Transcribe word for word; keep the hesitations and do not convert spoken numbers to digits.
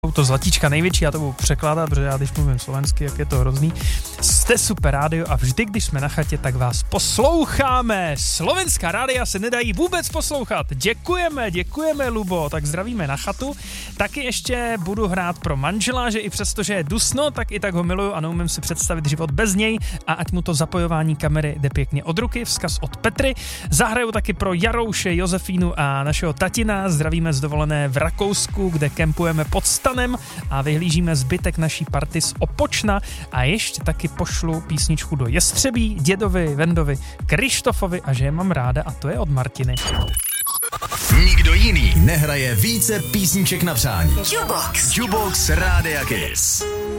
to zlatíčka největší, já to budu překládat, protože já když mluvím slovensky, jak je to hrozný. Jste Super rádio a vždy, když jsme na chatě, tak vás posloucháme. Slovenská rádia se nedají vůbec poslouchat. Děkujeme, děkujeme, Lubo. Tak zdravíme na chatu. Taky ještě budu hrát pro manžela, že i přesto, že je dusno, tak i tak ho miluju a neumím si představit život bez něj a ať mu to zapojování kamery jde pěkně od ruky. Vzkaz od Petry. Zahraju taky pro Jarouše, Josefínu a našeho tatina. Zdravíme z dovolené v Rakousku, kde kempujeme pod stanem a vyhlížíme zbytek naší party z Opočna a ještě taky pošlu písničku do Jestřebí, dědovi, Vendovi, Krištofovi a že je mám ráda a to je od Martiny. Nikdo jiný nehraje více písniček na přání. Jukebox. Jukebox Rádia Kiss.